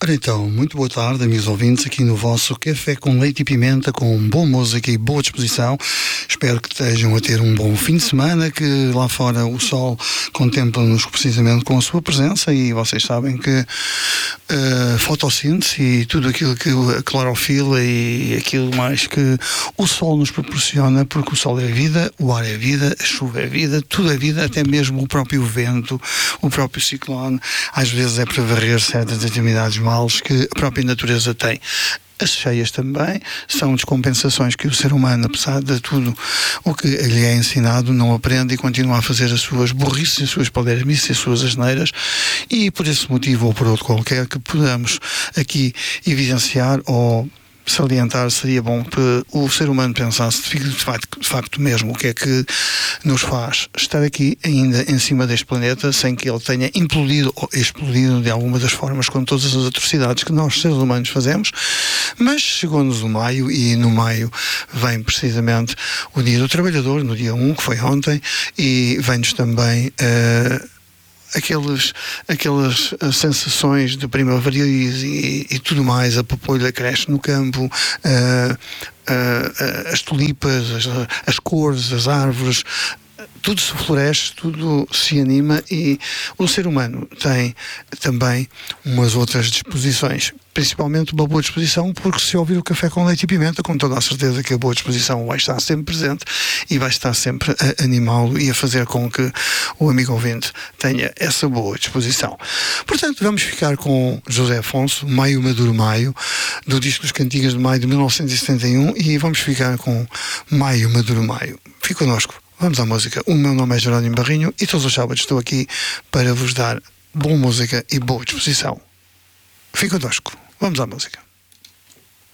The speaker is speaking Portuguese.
Ora então, muito boa tarde, amigos ouvintes, aqui no vosso Café com Leite e Pimenta, com boa música e boa disposição. Espero que estejam a ter um bom fim de semana, que lá fora o sol contempla-nos precisamente com a sua presença e vocês sabem que a fotossíntese e tudo aquilo que a clorofila e aquilo mais que o sol nos proporciona, porque o sol é vida, o ar é vida, a chuva é vida, tudo é vida, até mesmo o próprio vento, o próprio ciclone, às vezes é para varrer certas determinadas males que a própria natureza tem. As cheias também são descompensações que o ser humano, apesar de tudo o que lhe é ensinado, não aprende e continua a fazer as suas burrices, as suas palermices, as suas asneiras, e por esse motivo ou por outro qualquer que podamos aqui evidenciar ou salientar, seria bom que o ser humano pensasse de facto mesmo o que é que nos faz estar aqui ainda em cima deste planeta sem que ele tenha implodido ou explodido de alguma das formas com todas as atrocidades que nós seres humanos fazemos. Mas chegou-nos o maio e no maio vem precisamente o Dia do Trabalhador, no dia 1, que foi ontem, e vem-nos também aquelas sensações de primavarias e tudo mais. A papoula cresce no campo, as tulipas, as cores, as árvores, tudo se floresce, tudo se anima, e o ser humano tem também umas outras disposições, principalmente uma boa disposição, porque se ouvir o Café com Leite e Pimenta, com toda a certeza que a boa disposição vai estar sempre presente e vai estar sempre a animá-lo e a fazer com que o amigo ouvinte tenha essa boa disposição. Portanto, vamos ficar com José Afonso, Maio Maduro Maio, do disco dos Cantigas de Maio de 1971, e vamos ficar com Maio Maduro Maio. Fique connosco. Vamos à música. O meu nome é Jerónimo Barrinho e todos os sábados estou aqui para vos dar boa música e boa disposição. Fique connosco. Vamos à música.